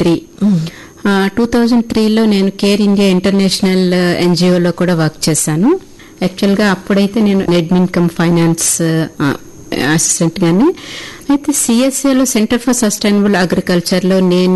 2003. 2003లో నేను care India international ఎన్జిఓలో కూడా work చేశాను. యాక్చువల్గా అప్పుడైతే నేను అడ్మిన్ కమ్ ఫైనాన్స్ అసిస్టెంట్ గానే. అయితే సిఎస్ఏలో సెంటర్ ఫర్ సస్టైనబుల్ అగ్రికల్చర్లో నేను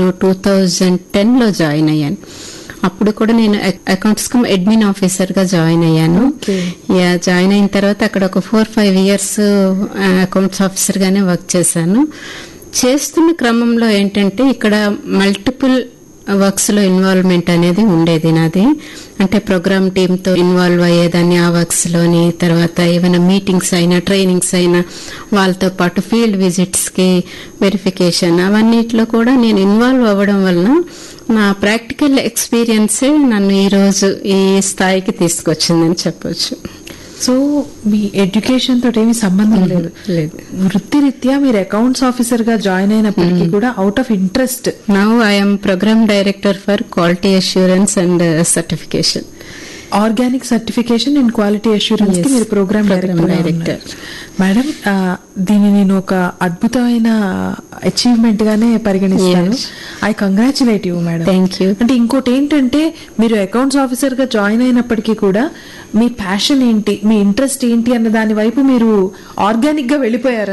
2010లో జాయిన్ అయ్యాను. అప్పుడు కూడా నేను అకౌంట్స్ కమ్ అడ్మిన్ ఆఫీసర్ గా జాయిన్ అయ్యాను. జాయిన్ అయిన తర్వాత అక్కడ ఒక 4-5 years అకౌంట్స్ ఆఫీసర్ గానే వర్క్ చేశాను. చేస్తున్న క్రమంలో ఏంటంటే ఇక్కడ మల్టిపుల్ వర్క్స్ లో ఇన్వాల్వ్మెంట్ అనేది ఉండేది నాది. అంటే ప్రోగ్రామ్ టీమ్ తో ఇన్వాల్వ్ అయ్యేదాన్ని ఆ వర్క్స్ లోని. తర్వాత ఏమైనా మీటింగ్స్ అయినా ట్రైనింగ్స్ అయినా వాళ్ళతో పాటు ఫీల్డ్ విజిట్స్ కి వెరిఫికేషన్ అవన్నిట్లో కూడా నేను ఇన్వాల్వ్ అవ్వడం వలన నా ప్రాక్టికల్ ఎక్స్పీరియన్సే నన్ను ఈ రోజు ఈ స్థాయికి తీసుకొచ్చిందని చెప్పొచ్చు. సో మీ ఎడ్యుకేషన్ తోటి ఏమి సంబంధం లేదు. వృత్తిరీత్యా మీరు అకౌంట్స్ ఆఫీసర్ గా జాయిన్ అయినప్పటికీ కూడా out of interest now I'm programme director for quality assurance and certification. Organic certification and quality assurance కి మీరు ప్రోగ్రామ్ డైరెక్టర్. మేడం, దీన్ని నేను ఒక అద్భుతమైన అచీవ్మెంట్ గానే పరిగణిస్తాను. I congratulate you madam. Thank you. అంటే ఇంకోటి ఏంటంటే మీరు అకౌంట్స్ ఆఫీసర్ గా జాయిన్ అయినప్పటికీ కూడా మీ ప్యాషన్ ఏంటి, మీ ఇంట్రెస్ట్ ఏంటి అన్న దాని వైపు మీరు ఆర్గానిక్ గా వెళ్ళిపోయారు.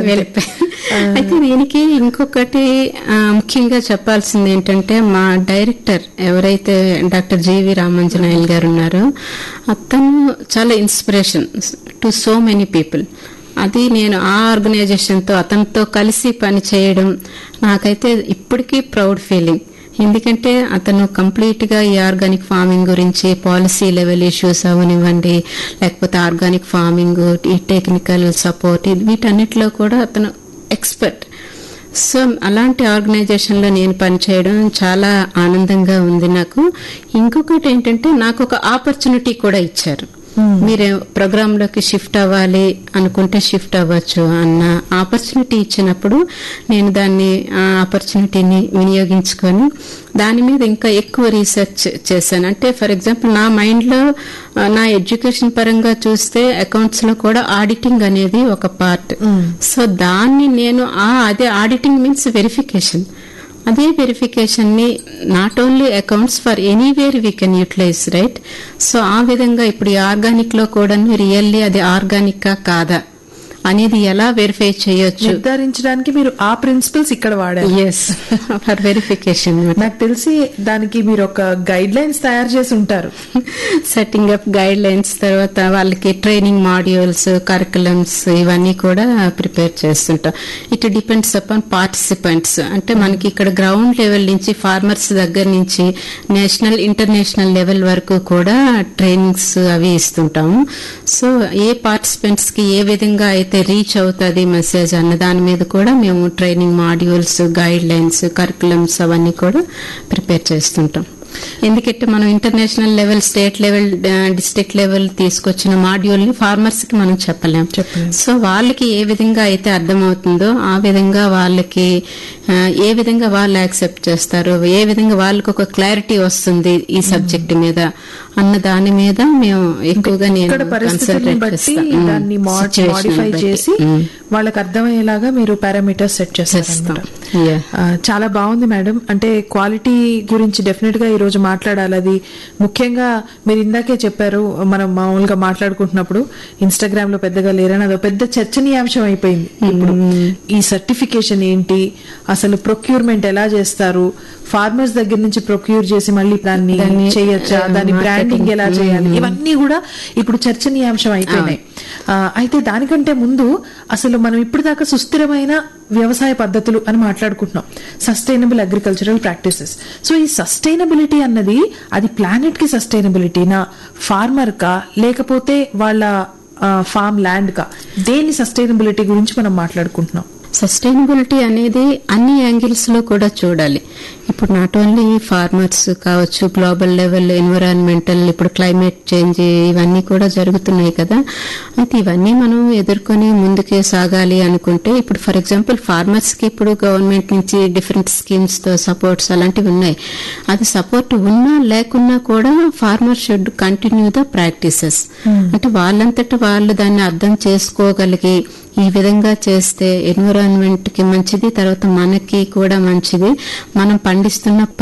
అయితే దీనికి ఇంకొకటి ముఖ్యంగా చెప్పాల్సింది ఏంటంటే మా డైరెక్టర్ ఎవరైతే డాక్టర్ జీవి రామాంజనేయులు గారు ఉన్నారో అతను చాలా inspiration to so many people. అది నేను ఆ ఆర్గనైజేషన్ తో అతనితో కలిసి పని చేయడం నాకైతే ఇప్పటికీ ప్రౌడ్ ఫీలింగ్. ఎందుకంటే అతను కంప్లీట్ గా ఈ ఆర్గానిక్ ఫార్మింగ్ గురించి పాలసీ లెవెల్ ఇష్యూస్ అవనివ్వండి, లేకపోతే ఆర్గానిక్ ఫార్మింగ్, ఈ టెక్నికల్ సపోర్ట్, వీటన్నిటిలో కూడా అతను ఎక్స్పర్ట్. సో అలాంటి ఆర్గనైజేషన్ లో నేను పనిచేయడం చాలా ఆనందంగా ఉంది నాకు. ఇంకొకటి ఏంటంటే నాకు ఒక ఆపర్చునిటీ కూడా ఇచ్చారు. మీరు ప్రోగ్రామ్ లోకి షిఫ్ట్ అవ్వాలి అనుకుంటే షిఫ్ట్ అవ్వచ్చు అన్న ఆపర్చునిటీ ఇచ్చినప్పుడు నేను దాన్ని ఆపర్చునిటీని వినియోగించుకొని దాని మీద ఇంకా ఎక్కువ రీసెర్చ్ చేశాను. అంటే ఫర్ ఎగ్జాంపుల్ నా మైండ్ లో నా ఎడ్యుకేషన్ పరంగా చూస్తే అకౌంట్స్ లో కూడా ఆడిటింగ్ అనేది ఒక పార్ట్. సో దాన్ని నేను అదే ఆడిటింగ్ మీన్స్ వెరిఫికేషన్. అదే వెరిఫికేషన్ ని not only accounts for anywhere we can utilise, right? So ఆ విధంగా ఇప్పుడు ఈ ఆర్గానిక్ లో కూడా రియల్లీ అది ఆర్గానిక్ కాదా అనేది ఎలా వెరిఫై చేయొచ్చు నిర్ధారించడానికి మీరు ఆ ప్రిన్సిపల్స్ ఇక్కడ వాడారు. Yes, for verification. నాకు తెలిసి దానికి మీరు ఒక గైడ్ లైన్స్ తయారు చేసి ఉంటారు. సెట్టింగ్ అప్ గైడ్ లైన్స్, తర్వాత వాళ్ళకి ట్రైనింగ్ మాడ్యూల్స్, కరికులమ్స్ ఇవన్నీ కూడా ప్రిపేర్ చేస్తుంటాం. It depends upon participants. అంటే మనకి ఇక్కడ గ్రౌండ్ లెవెల్ నుంచి ఫార్మర్స్ దగ్గర నుంచి నేషనల్ ఇంటర్నేషనల్ లెవెల్ వరకు కూడా ట్రైనింగ్స్ అవి ఇస్తుంటాము. సో ఏ పార్టిసిపెంట్స్ కి ఏ విధంగా అయితే రీచ్ అవుతుంది మెసేజ్ అన్న దాని మీద కూడా మేము training modules, guide lines, curriculums అవన్నీ కూడా ప్రిపేర్ చేస్తుంటాం. ఎందుకంటే మనం international level, state level, district level తీసుకొచ్చిన మాడ్యూల్ ని ఫార్మర్స్ కి మనం చెప్పలేం. సో వాళ్ళకి ఏ విధంగా అయితే అర్థమవుతుందో ఆ విధంగా వాళ్ళకి ఏ విధంగా వాళ్ళు యాక్సెప్ట్ చేస్తారు, ఏ విధంగా వాళ్ళకి ఒక క్లారిటీ వస్తుంది ఈ సబ్జెక్ట్ మీద అన్న దాని మీద మేము ఎక్కువగా దాన్ని మోడిఫై చేసి వాళ్ళకి అర్థమయ్యేలాగా మీరు పారామీటర్స్ సెట్ చేస్తారు. చాలా బాగుంది మేడం. అంటే క్వాలిటీ గురించి డెఫినెట్ గా ఈ రోజు మాట్లాడాలి. అది ముఖ్యంగా మీరు ఇందాకే చెప్పారు, మనం మామూలుగా మాట్లాడుకుంటున్నప్పుడు ఇన్స్టాగ్రామ్ లో పెద్దగా లేరని అదో పెద్ద చర్చనీయాంశం అయిపోయింది. ఇప్పుడు ఈ సర్టిఫికేషన్ ఏంటి, అసలు ప్రొక్యూర్మెంట్ ఎలా చేస్తారు, ఫార్మర్స్ దగ్గర నుంచి ప్రొక్యూర్ చేసి మళ్ళీ దాన్ని చేయొచ్చా, దాని బ్రాండింగ్ ఎలా చేయాలి, ఇవన్నీ కూడా ఇప్పుడు చర్చనీయాంశం అయిపోయినాయి. అయితే దానికంటే ముందు అసలు మనం ఇప్పటిదాకా సుస్థిరమైన వ్యవసాయ పద్ధతులు అని మాట్లాడుకుంటున్నాం, సస్టైనబుల్ అగ్రికల్చరల్ ప్రాక్టీసెస్. సో ఈ సస్టైనబిలిటీ అన్నది అది ప్లానెట్ కి సస్టైనబిలిటీనా, ఫార్మర్ కా, లేకపోతే వాళ్ళ ఫార్మ్ ల్యాండ్ కా, దేని సస్టైనబిలిటీ గురించి మనం మాట్లాడుకుంటున్నాం? సస్టైనబిలిటీ అనేది అన్ని యాంగిల్స్ లో కూడా చూడాలి. ఇప్పుడు నాట్ ఓన్లీ ఫార్మర్స్ కావచ్చు, గ్లోబల్ లెవెల్, ఎన్విరాన్మెంటల్, ఇప్పుడు క్లైమేట్ చేంజ్ ఇవన్నీ కూడా జరుగుతున్నాయి కదా. అయితే ఇవన్నీ మనం ఎదుర్కొని ముందుకే సాగాలి అనుకుంటే ఇప్పుడు ఫర్ ఎగ్జాంపుల్ ఫార్మర్స్ కి ఇప్పుడు గవర్నమెంట్ నుంచి డిఫరెంట్ స్కీమ్స్ తో సపోర్ట్స్ అలాంటివి ఉన్నాయి. అది సపోర్ట్ ఉన్నా లేకున్నా కూడా farmer should continue the practices. అంటే వాళ్ళంతటా వాళ్ళు దాన్ని అర్థం చేసుకోగలిగి ఈ విధంగా చేస్తే ఎన్విరాన్మెంట్ కి మంచిది, తర్వాత మనకి కూడా మంచిది, మనం పండిస్తున్న